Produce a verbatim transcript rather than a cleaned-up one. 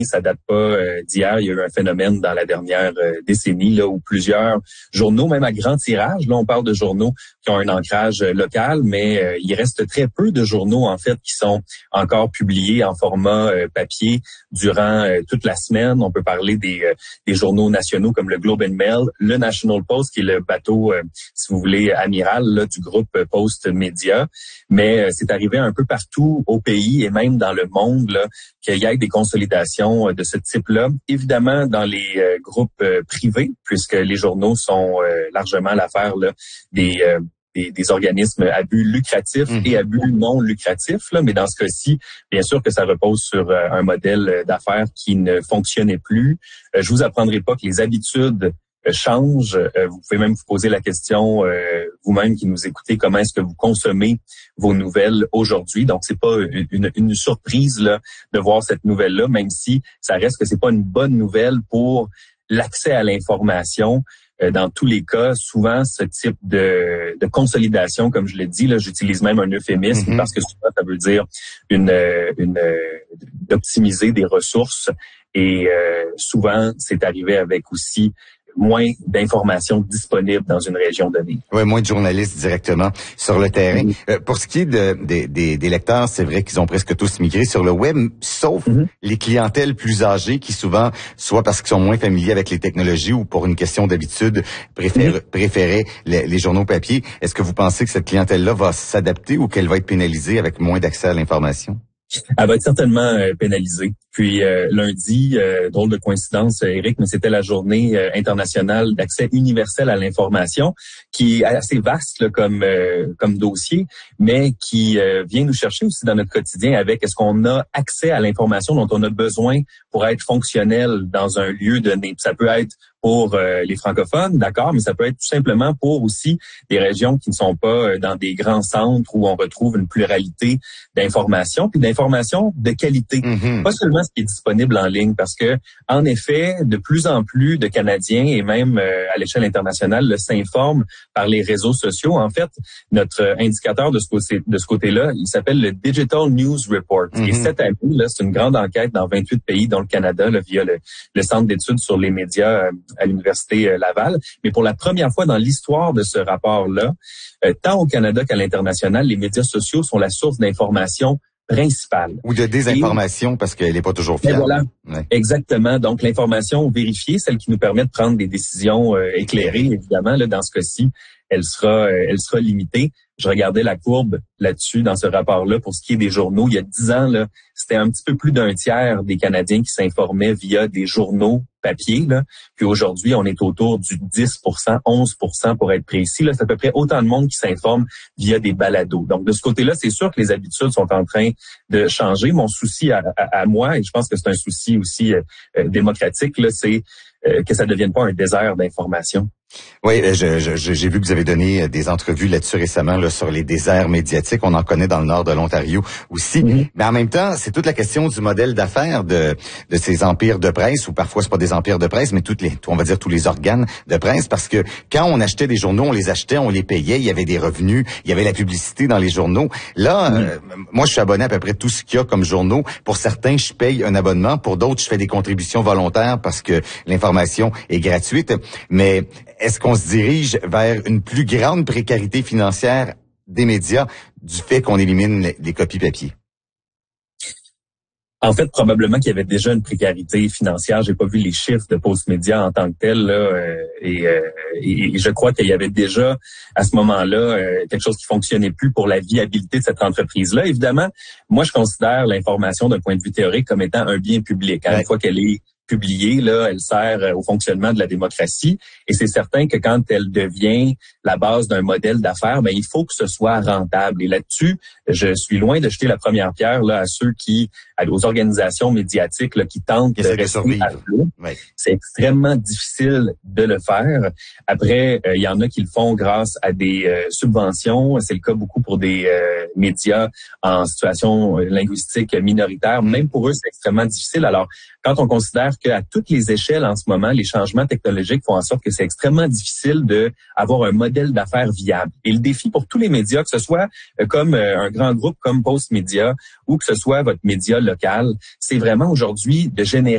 Ça date pas euh, d'hier. Il y a eu un phénomène dans la dernière euh, décennie là où plusieurs journaux, même à grand tirage, là on parle de journaux qui ont un ancrage euh, local, mais euh, il reste très peu de journaux en fait qui sont encore publiés en format euh, papier durant euh, toute la semaine. On peut parler des, euh, des journaux nationaux comme le Globe and Mail, le National Post qui est le bateau, euh, si vous voulez, amiral là, du groupe Post Media. Mais euh, c'est arrivé un peu partout au pays et même dans le monde là, qu'il y ait des consolidations de ce type-là. Évidemment, dans les euh, groupes euh, privés, puisque les journaux sont euh, largement l'affaire là, des, euh, des des organismes à but lucratif mmh. et à but non lucratif. Là. Mais dans ce cas-ci, bien sûr que ça repose sur euh, un modèle d'affaires qui ne fonctionnait plus. Euh, je vous apprendrai pas que les habitudes change. Euh, vous pouvez même vous poser la question euh, vous-même qui nous écoutez, comment est-ce que vous consommez vos nouvelles aujourd'hui. Donc, c'est pas une, une, une surprise là, de voir cette nouvelle-là, même si ça reste que c'est pas une bonne nouvelle pour l'accès à l'information. Euh, dans tous les cas, souvent, ce type de, de consolidation, comme je l'ai dit, là, j'utilise même un euphémisme mm-hmm. parce que souvent, ça veut dire une, une d'optimiser des ressources. Et euh, souvent, c'est arrivé avec aussi moins d'informations disponibles dans une région donnée. Oui, moins de journalistes directement sur le terrain. Mm-hmm. Euh, pour ce qui est de, de, des, des lecteurs, c'est vrai qu'ils ont presque tous migré sur le web, sauf mm-hmm. les clientèles plus âgées qui souvent, soit parce qu'ils sont moins familiers avec les technologies ou pour une question d'habitude, préfèrent, mm-hmm. préféraient les, les journaux papier. Est-ce que vous pensez que cette clientèle-là va s'adapter ou qu'elle va être pénalisée avec moins d'accès à l'information? Elle va être certainement euh, pénalisée. Puis euh, lundi, euh, drôle de coïncidence, Éric, mais c'était la journée euh, internationale d'accès universel à l'information, qui est assez vaste là, comme euh, comme dossier, mais qui euh, vient nous chercher aussi dans notre quotidien avec est-ce qu'on a accès à l'information dont on a besoin pour être fonctionnel dans un lieu donné. Ça peut être pour euh, les francophones, d'accord, mais ça peut être tout simplement pour aussi des régions qui ne sont pas euh, dans des grands centres où on retrouve une pluralité d'informations, puis d'informations de qualité. Mm-hmm. Pas seulement ce qui est disponible en ligne, parce que en effet, de plus en plus de Canadiens et même euh, à l'échelle internationale là, s'informent par les réseaux sociaux. En fait, notre indicateur de ce côté, de ce côté-là, il s'appelle le Digital News Report. Mm-hmm. Et cette année, là, c'est une grande enquête dans vingt-huit pays, dont le Canada, là, via le, le Centre d'études sur les médias euh, à l'Université Laval. Mais pour la première fois dans l'histoire de ce rapport-là, euh, tant au Canada qu'à l'international, les médias sociaux sont la source d'information principale. Ou de désinformation, et, parce qu'elle n'est pas toujours fiable. Voilà, ouais. Exactement. Donc, l'information vérifiée, celle qui nous permet de prendre des décisions euh, éclairées, évidemment, là, dans ce cas-ci, elle sera, euh, elle sera limitée. Je regardais la courbe là-dessus dans ce rapport-là pour ce qui est des journaux. Il y a dix ans, là, c'était un petit peu plus d'un tiers des Canadiens qui s'informaient via des journaux papier. Là. Puis aujourd'hui, on est autour du dix pour cent, onze pour cent pour être précis. Là, c'est à peu près autant de monde qui s'informe via des balados. Donc de ce côté-là, c'est sûr que les habitudes sont en train de changer. Mon souci à, à, à moi, et je pense que c'est un souci aussi euh, démocratique, là, c'est euh, que ça ne devienne pas un désert d'informations. Oui, je, je, j'ai vu que vous avez donné des entrevues là-dessus récemment là, sur les déserts médiatiques. On en connaît dans le nord de l'Ontario aussi. Mm-hmm. Mais en même temps, c'est toute la question du modèle d'affaires de, de ces empires de presse, ou parfois c'est pas des empires de presse, mais toutes les, on va dire tous les organes de presse, parce que quand on achetait des journaux, on les achetait, on les payait, il y avait des revenus, il y avait la publicité dans les journaux. Là, mm-hmm. euh, moi je suis abonné à peu près tout ce qu'il y a comme journaux. Pour certains, je paye un abonnement. Pour d'autres, je fais des contributions volontaires parce que l'information est gratuite. Mais est-ce qu'on se dirige vers une plus grande précarité financière des médias du fait qu'on élimine les, les copies papier? En fait, probablement qu'il y avait déjà une précarité financière. J'ai pas vu les chiffres de Postmedia en tant que tel, là, euh, et, euh, et je crois qu'il y avait déjà à ce moment-là euh, quelque chose qui fonctionnait plus pour la viabilité de cette entreprise-là. Évidemment, moi, je considère l'information d'un point de vue théorique comme étant un bien public. Hein, ouais. Une fois qu'elle est publiée, là, elle sert au fonctionnement de la démocratie. Et c'est certain que quand elle devient la base d'un modèle d'affaires, ben il faut que ce soit rentable. Et là-dessus, je suis loin de jeter la première pierre là à ceux qui, aux organisations médiatiques là, qui tentent de rester à flot. Oui. C'est extrêmement difficile de le faire. Après, euh, il y en a qui le font grâce à des euh, subventions. C'est le cas beaucoup pour des euh, médias en situation linguistique minoritaire. Même pour eux, c'est extrêmement difficile. Alors, quand on considère qu'à toutes les échelles en ce moment, les changements technologiques font en sorte que c'est extrêmement difficile de avoir un modèle d'affaires viable. Et le défi pour tous les médias, que ce soit comme un grand groupe comme Postmedia ou que ce soit votre média local, c'est vraiment aujourd'hui de générer